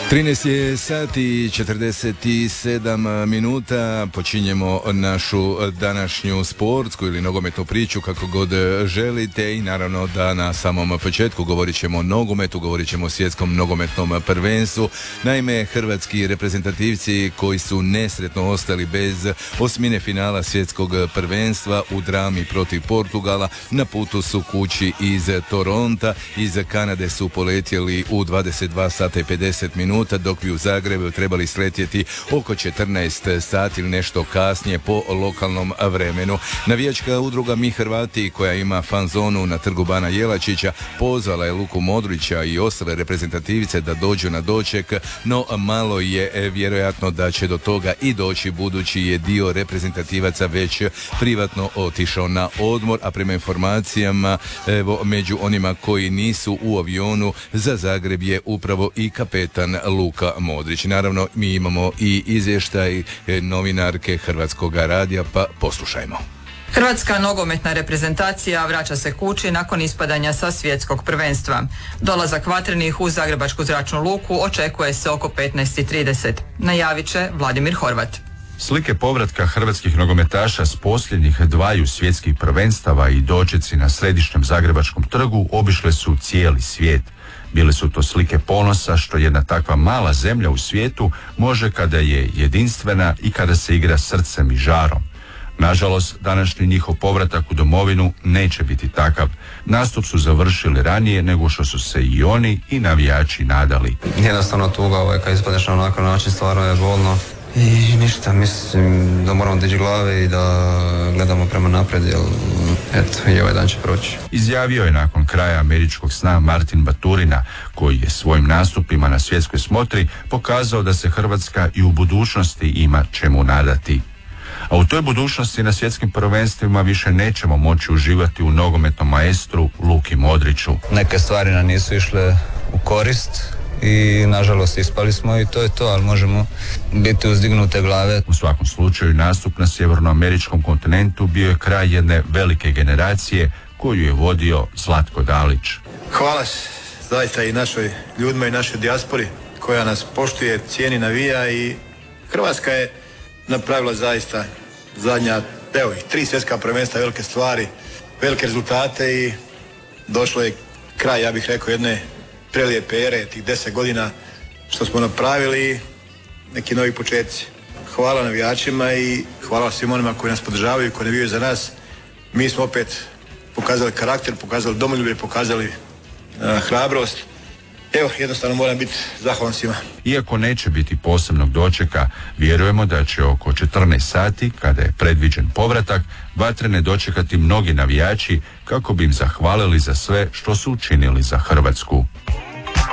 13 je sati i 47 minuta, počinjemo našu današnju sportsku ili nogometnu priču kako god želite i naravno da na samom početku govorit ćemo o nogometu, govorit ćemo o svjetskom nogometnom prvenstvu. Naime, hrvatski reprezentativci koji su nesretno ostali bez osmine finala svjetskog prvenstva u drami protiv Portugala na putu su kući iz Toronta. Iz Kanade su poletjeli u 22 sata i 50 minuta, dok bi u Zagrebu trebali sletjeti oko 14 sati ili nešto kasnije po lokalnom vremenu. Navijačka udruga Mi Hrvati, koja ima fan zonu na trgu Bana Jelačića, pozvala je Luku Modrića i ostale reprezentativce da dođu na doček, no malo je vjerojatno da će do toga i doći, budući je dio reprezentativaca već privatno otišao na odmor, a prema informacijama među onima koji nisu u avionu za Zagreb je upravo i kapetan Luka Modrić. Naravno, mi imamo i izvještaj novinarke Hrvatskog radija, pa poslušajmo. Hrvatska nogometna reprezentacija vraća se kući nakon ispadanja sa svjetskog prvenstva. Dolazak vatrenih u Zagrebačku zračnu luku očekuje se oko 15:30. Najavit će Vladimir Horvat. Slike povratka hrvatskih nogometaša s posljednjih dvaju svjetskih prvenstava i dočeci na središnjem Zagrebačkom trgu obišle su cijeli svijet. Bile su to slike ponosa što jedna takva mala zemlja u svijetu može kada je jedinstvena i kada se igra srcem i žarom. Nažalost, današnji njihov povratak u domovinu neće biti takav. Nastup su završili ranije nego što su se i oni i navijači nadali. Jednostavno tuga, kad ispadneš na onakav način, stvarno je bolno. I ništa, mislim da moramo dići glave i da gledamo prema naprijed, jer eto, i ovaj dan će proći. Izjavio je nakon kraja američkog sna Martin Baturina, koji je svojim nastupima na svjetskoj smotri pokazao da se Hrvatska i u budućnosti ima čemu nadati. A u toj budućnosti na svjetskim prvenstvima više nećemo moći uživati u nogometnom maestru Luki Modriću. Neke stvari nam nisu išle u korist i nažalost ispali smo i to je to, ali možemo biti uzdignute glave. U svakom slučaju nastup na sjevernoameričkom kontinentu bio je kraj jedne velike generacije koju je vodio Zlatko Dalić. Hvala zaista i našoj ljudima i našoj dijaspori koja nas poštuje, cijeni, navija i Hrvatska je napravila zaista zadnja, evo ih, 3 svjetska prvenstva, velike stvari, velike rezultate i došlo je kraj, ja bih rekao, jedne prelijepe ere, tih 10 godina što smo napravili, neki novi početci. Hvala navijačima i hvala svim onima koji nas podržavaju, koji navijaju za nas. Mi smo opet pokazali karakter, pokazali domoljublje, pokazali hrabrost. Evo, jednostavno moram biti zahvalan svima. Iako neće biti posebnog dočeka, vjerujemo da će oko 14 sati, kada je predviđen povratak, vatrene dočekati mnogi navijači kako bi im zahvalili za sve što su učinili za Hrvatsku.